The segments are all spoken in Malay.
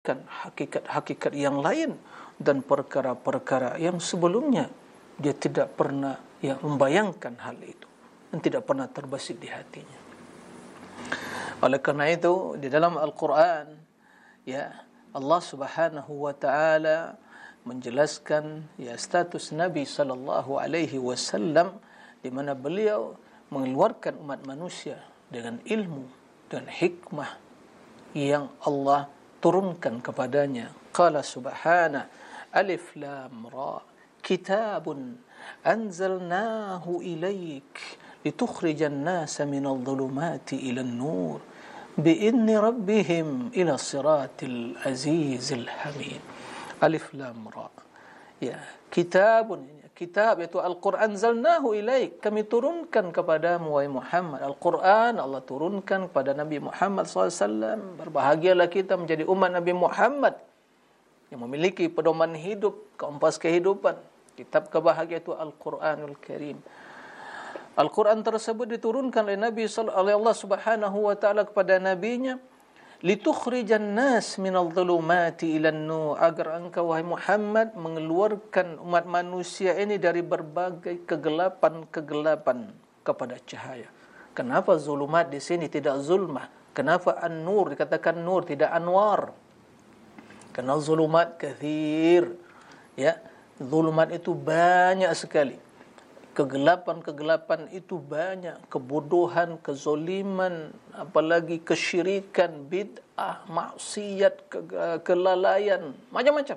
hakikat-hakikat yang lain dan perkara-perkara yang sebelumnya dia tidak pernah membayangkan hal itu dan tidak pernah terbesit di hatinya. Oleh karena itu di dalam Al-Quran Allah Subhanahu wa taala menjelaskan status Nabi sallallahu alaihi wasallam di mana beliau mengeluarkan umat manusia dengan ilmu dan hikmah yang Allah turunkan kepadanya. Qala subhana alif lam ra kitabun anzalnahu ilaik litukhrijan nasa minadh dhulumati ilan nur bi'idni rabbihim ila siratil azizil hamid. Alif lam ra. Kitabun, kitab yaitu Al-Quran, anzalnahu ilaik, kami turunkan kepadamu wahai Muhammad. Al-Quran Allah turunkan kepada Nabi Muhammad SAW. Berbahagialah kita menjadi umat Nabi Muhammad yang memiliki pedoman hidup, kompas kehidupan. Kitab kebahagiaan itu Al-Quranul Karim. Al-Quran tersebut diturunkan oleh Allah Subhanahu wa taala kepada nabinya litukhrijan nas minadh dhulumati ilan nur, agar engkau wahai Muhammad mengeluarkan umat manusia ini dari berbagai kegelapan-kegelapan kepada cahaya. Kenapa zulumat di sini tidak zulmah? Kenapa an-nur dikatakan nur tidak anwar? Karena zulumat kathir, zulumat itu banyak sekali. Kegelapan-kegelapan itu banyak, kebodohan, kezoliman, apalagi kesyirikan, bid'ah, maksiat, kelalaian, macam-macam.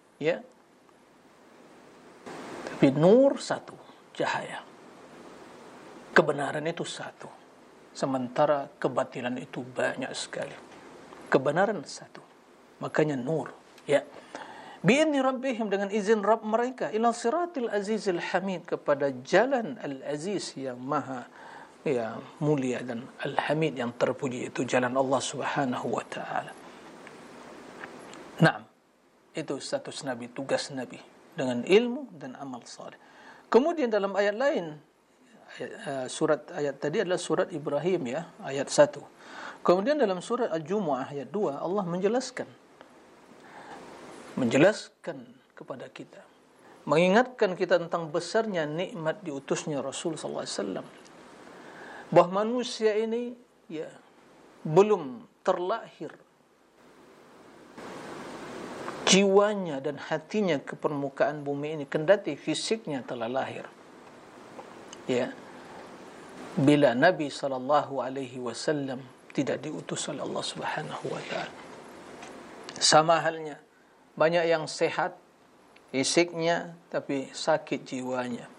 Tapi nur satu, cahaya. Kebenaran itu satu. Sementara kebatilan itu banyak sekali. Kebenaran satu. Makanya nur, bi'idni rabbihim, dengan izin Rabb mereka, ila siratil azizil hamid, kepada jalan al-aziz yang maha mulia dan al-hamid yang terpuji, itu jalan Allah Subhanahu wa taala. Naam, itu status Nabi, tugas Nabi dengan ilmu dan amal saleh. Kemudian dalam ayat lain, ayat tadi adalah surat Ibrahim ayat 1. Kemudian dalam surat Al-Jumu'ah ayat 2 Allah menjelaskan kepada kita, mengingatkan kita tentang besarnya nikmat diutusnya Rasul sallallahu alaihi wasallam, bahawa manusia ini belum terlahir jiwanya dan hatinya ke permukaan bumi ini, kendati fisiknya telah lahir. Bila Nabi sallallahu alaihi wasallam tidak diutus oleh Allah Subhanahu wa taala. Sama halnya banyak yang sehat fisiknya tapi sakit jiwanya.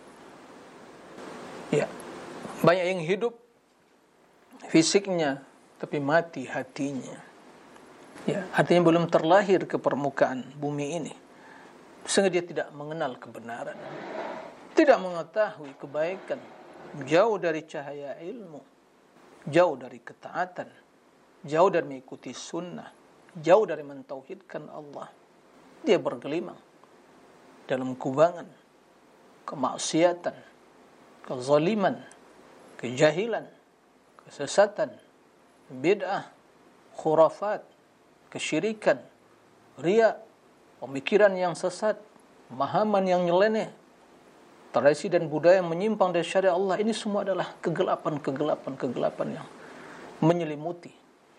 Banyak yang hidup fisiknya tapi mati hatinya. Artinya belum terlahir ke permukaan bumi ini, sehingga dia tidak mengenal kebenaran, tidak mengetahui kebaikan, jauh dari cahaya ilmu, jauh dari ketaatan, jauh dari mengikuti sunnah, jauh dari mentauhidkan Allah. Dia bergelimang dalam kubangan kemaksiatan, kezaliman, kejahilan, kesesatan, bid'ah, khurafat, kesyirikan, riya, pemikiran yang sesat, pemahaman yang nyeleneh, tradisi dan budaya yang menyimpang dari syariat Allah. Ini semua adalah kegelapan yang menyelimuti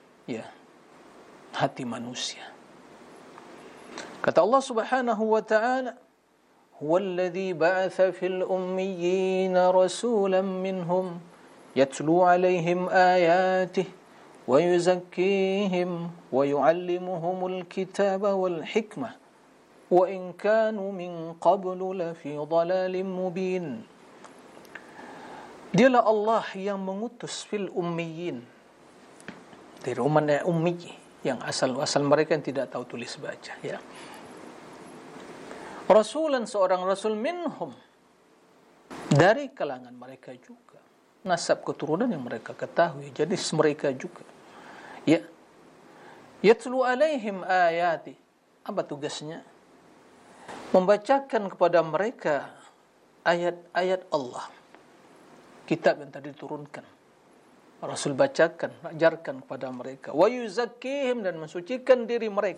hati manusia. Kata Allah Subhanahu wa ta'ala, "Huwallazi ba'atha fil ummiyina rasulan minhum yatlu 'alaihim ayatihi wa yuzakkihim wa yu'allimuhumul kitaba wal hikmah wa in kanu min qablu lafi dhalalin mubin." Dialah Allah yang mengutus fil ummiyin, dari umat ummi, yang asal mereka yang tidak tahu tulis baca, Rasulan, seorang rasul, minhum, dari kalangan mereka juga, nasab keturunan yang mereka ketahui, jadi mereka juga. Yatlu alaihim ayati, apa tugasnya? Membacakan kepada mereka ayat-ayat Allah, kitab yang tadi diturunkan. Rasul bacakan, ajarkan kepada mereka. Wa yuzakkihim, dan mensucikan diri mereka.